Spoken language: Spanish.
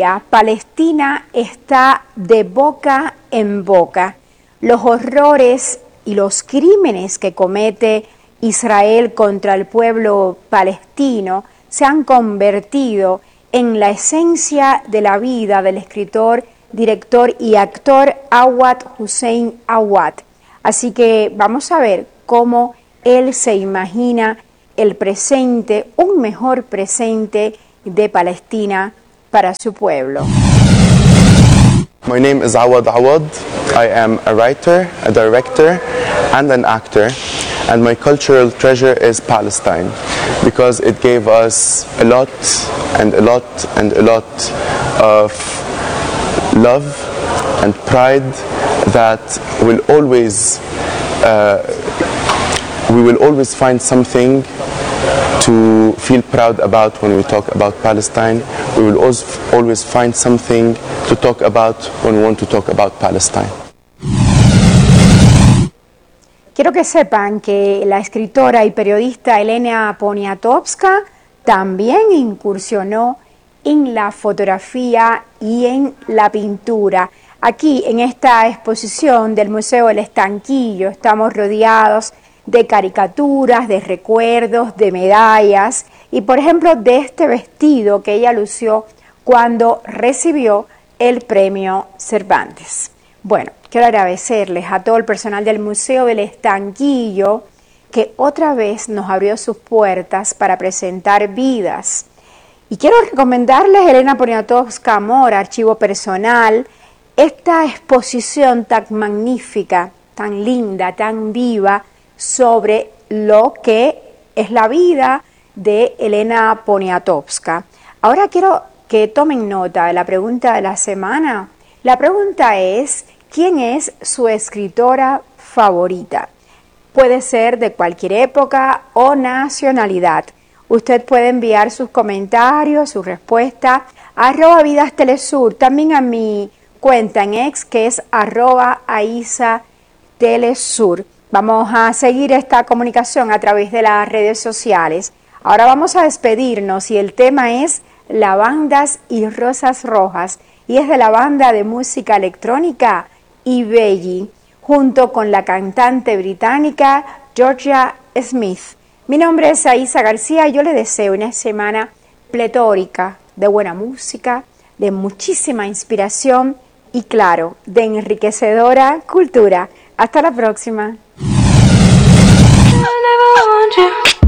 día Palestina está de boca en boca. Los horrores y los crímenes que comete Israel contra el pueblo palestino se han convertido en la esencia de la vida del escritor, director y actor Awad Hussein Awad. Así que vamos a ver cómo él se imagina el presente, un mejor presente de Palestina para su pueblo. My name is Awad Awad. I am a writer, a director, and an actor. And my cultural treasure is Palestine, because it gave us a lot and a lot and a lot of love and pride that will always, we will always find something to feel proud about when we talk about Palestine. We will always find something to talk about when we want to talk about Palestine. Quiero que sepan que la escritora y periodista Elena Poniatowska también incursionó en la fotografía y en la pintura. Aquí en esta exposición del Museo El Estanquillo estamos rodeados de caricaturas, de recuerdos, de medallas y por ejemplo de este vestido que ella lució cuando recibió el premio Cervantes. Bueno, quiero agradecerles a todo el personal del Museo del Estanquillo que otra vez nos abrió sus puertas para presentar vidas. Y quiero recomendarles Elena Poniatowska Amor, Archivo Personal, esta exposición tan magnífica, tan linda, tan viva sobre lo que es la vida de Elena Poniatowska. Ahora quiero que tomen nota de la pregunta de la semana. La pregunta es: ¿quién es su escritora favorita? Puede ser de cualquier época o nacionalidad. Usted puede enviar sus comentarios, su respuesta a @vidastelesur, también a mi cuenta en X que es @aisatelesur. Vamos a seguir esta comunicación a través de las redes sociales. Ahora vamos a despedirnos y el tema es Lavandas y Rosas Rojas y es de la banda de música electrónica Ibelli, junto con la cantante británica Georgia Smith. Mi nombre es Aisa García y yo le deseo una semana pletórica de buena música, de muchísima inspiración y claro, de enriquecedora cultura. Hasta la próxima. I never want you.